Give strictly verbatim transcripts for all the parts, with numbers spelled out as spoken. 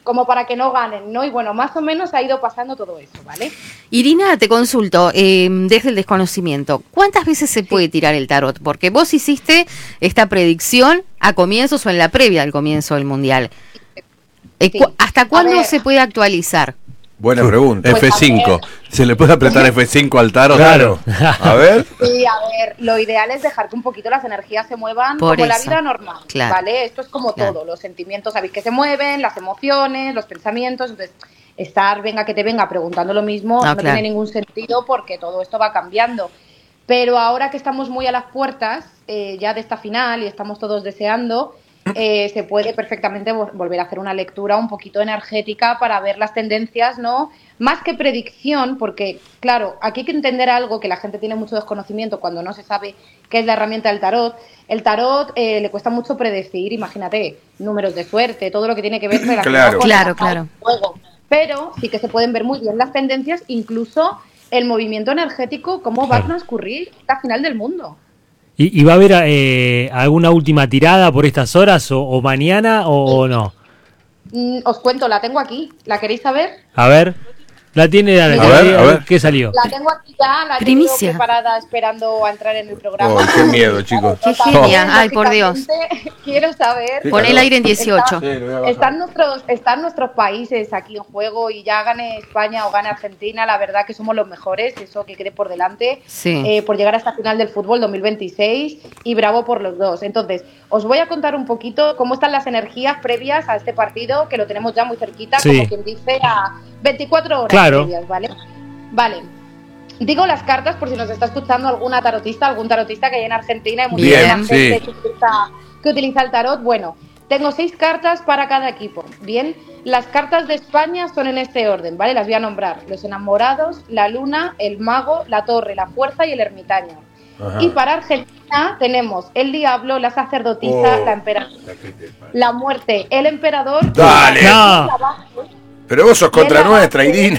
como para que no ganen, ¿no? Y bueno, más o menos ha ido pasando todo eso, ¿vale? Irina, te consulto, eh, desde el desconocimiento, ¿cuántas veces se puede tirar el tarot? Porque vos hiciste esta predicción a comienzos o en la previa al comienzo del Mundial. Eh, Sí. cu- ¿Hasta cuándo ver. se puede actualizar? Buena pregunta. Pues, F cinco. ¿Se le puede apretar F cinco al tarot? Claro. A ver. Sí, a ver, lo ideal es dejar que un poquito las energías se muevan Por como la eso. vida normal, Claro. ¿vale? Esto es como Claro. todo, los sentimientos sabéis que se mueven, las emociones, los pensamientos, entonces estar, venga que te venga, preguntando lo mismo No, no, claro. tiene ningún sentido porque todo esto va cambiando. Pero ahora que estamos muy a las puertas eh, ya de esta final y estamos todos deseando, eh, se puede perfectamente vo- volver a hacer una lectura un poquito energética para ver las tendencias, ¿no? Más que predicción, porque, claro, aquí hay que entender algo que la gente tiene mucho desconocimiento cuando no se sabe qué es la herramienta del tarot. El tarot eh, le cuesta mucho predecir, imagínate, números de suerte, todo lo que tiene que ver relacionado Claro. con Claro, el claro. juego. Pero sí que se pueden ver muy bien las tendencias, incluso el movimiento energético, cómo va a Claro. transcurrir esta final del mundo. ¿Y, y va a haber eh, alguna última tirada por estas horas o, o mañana o, o no? Mm, os cuento, la tengo aquí. ¿La queréis saber? A ver, la tiene la, A ver, a ver. ¿qué salió? La tengo aquí ya, la tengo Primicia. preparada esperando a entrar en el programa. Oh, qué miedo, chicos. Qué También, genia. Ay, por Dios. lógicamente, Quiero saber. Sí, Pon el claro. aire en dieciocho. Está- Sí, lo voy a bajar. están, nuestros, están nuestros países aquí en juego y ya gane España o gane Argentina, la verdad que somos los mejores, eso que quede por delante, Sí. eh, por llegar a esta final del fútbol dos mil veintiséis y bravo por los dos. Entonces, os voy a contar un poquito cómo están las energías previas a este partido, que lo tenemos ya muy cerquita, Sí. como quien dice, a veinticuatro horas Claro. previas, ¿vale? Vale. Digo las cartas por si nos está escuchando alguna tarotista, algún tarotista que hay en Argentina, hay muchísima Bien, gente sí. que utiliza, que utiliza el tarot. Bueno, tengo seis cartas para cada equipo. Bien, las cartas de España son en este orden, ¿vale? Las voy a nombrar: los enamorados, la luna, el mago, la torre, la fuerza y el ermitaño. Ajá. Y para Argentina tenemos el diablo, la sacerdotisa, Oh. la emperatriz, la muerte, el emperador. Dale. No. La base. Pero vos sos contra Bien, la nuestra, base. Irina.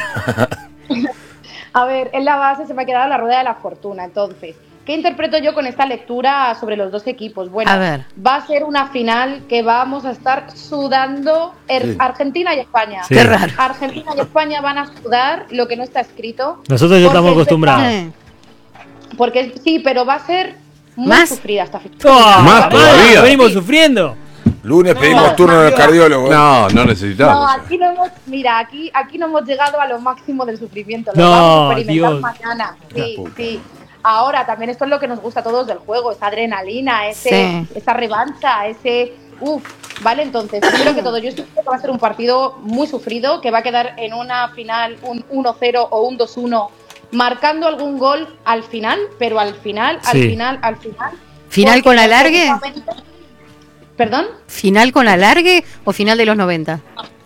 A ver, en la base se me ha quedado la rueda de la fortuna. Entonces, ¿qué interpreto yo con esta lectura sobre los dos equipos? Bueno, A ver. va a ser una final que vamos a estar sudando er- Sí. Argentina y España. Sí. Qué raro. Argentina y España van a sudar lo que no está escrito. Nosotros ya Porque estamos es acostumbrados. verdad- Eh, Porque es- sí, pero va a ser muy ¿Más? sufrida esta final. ¡Oh, Más madre, todavía. Venimos sufriendo. Lunes pedimos No, turno en el no. cardiólogo. ¿eh? No, no No, necesitamos. aquí no hemos, mira, aquí, aquí no hemos llegado a lo máximo del sufrimiento. Lo No, vamos a experimentar Dios. mañana. Sí, puta. sí. Ahora, también esto es lo que nos gusta a todos del juego, esa adrenalina, ese, Sí. esa revancha, ese... Uf, vale, entonces, primero que todo, yo creo que va a ser un partido muy sufrido, que va a quedar en una final un uno cero o un dos uno, marcando algún gol al final, pero al final, al Sí. final, al final. ¿Final porque con alargue? efectivamente- ¿Perdón? ¿Final con alargue o final de los noventa?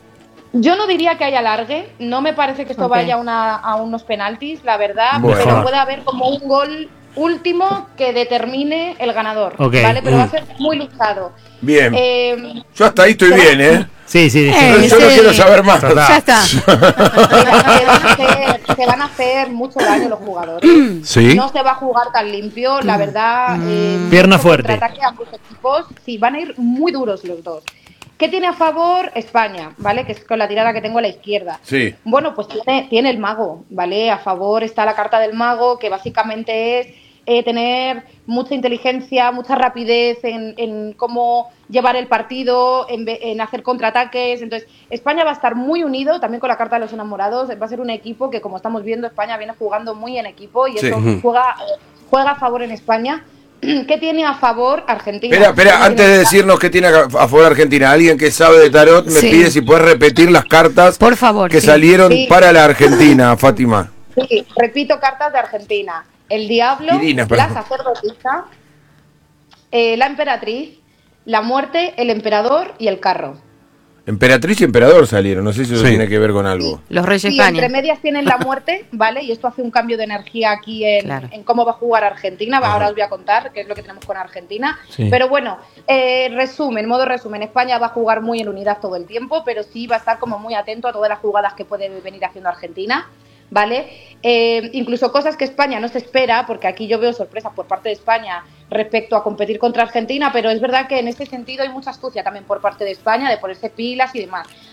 Yo no diría que haya alargue, no me parece que esto Ok. vaya a, una- a unos penaltis, la verdad, Bueno. pero puede haber como un gol último que determine el ganador, Ok. ¿vale? Pero va a Mm. ser muy luchado. Bien. Eh, Yo hasta ahí estoy bien, ¿eh? Sí, sí, sí. Eh, Yo no sí. quiero saber más. Ya está. se, van a hacer, se van a hacer mucho daño los jugadores. Sí. No se va a jugar tan limpio, la verdad. eh, Pierna mucho fuerte. contraataque a ambos equipos. Sí, van a ir muy duros los dos. ¿Qué tiene a favor España? ¿Vale? Que es con la tirada que tengo a la izquierda. Sí. Bueno, pues tiene, tiene el mago, ¿vale? A favor está la carta del mago, que básicamente es eh, tener mucha inteligencia, mucha rapidez en, en cómo llevar el partido, en, ve- en hacer contraataques. Entonces, España va a estar muy unido, también con la carta de los enamorados. Va a ser un equipo que, como estamos viendo, España viene jugando muy en equipo y Sí. eso juega, eh, juega a favor en España. ¿Qué tiene a favor Argentina? Espera, espera, ¿Qué antes tiene de a- decirnos qué tiene a a favor Argentina, alguien que sabe de tarot me Sí. pide si puedes repetir las cartas Por favor, que sí. salieron Sí. para la Argentina, Fátima. Sí, repito cartas de Argentina. El diablo, Irina, la perdón. sacerdotisa, eh, la emperatriz, la muerte, el emperador y el carro. Emperatriz y emperador salieron, no sé si eso Sí. tiene que ver con algo. Los Reyes Sí, España. entre medias tienen la muerte, ¿vale? Y esto hace un cambio de energía aquí en, Claro. en cómo va a jugar Argentina. Ajá. Ahora os voy a contar qué es lo que tenemos con Argentina. Sí. Pero bueno, eh, resumen, modo resumen, España va a jugar muy en unidad todo el tiempo, pero sí va a estar como muy atento a todas las jugadas que puede venir haciendo Argentina, ¿vale? Eh, incluso cosas que España no se espera, porque aquí yo veo sorpresas por parte de España respecto a competir contra Argentina, pero es verdad que en este sentido hay mucha astucia también por parte de España, de ponerse pilas y demás.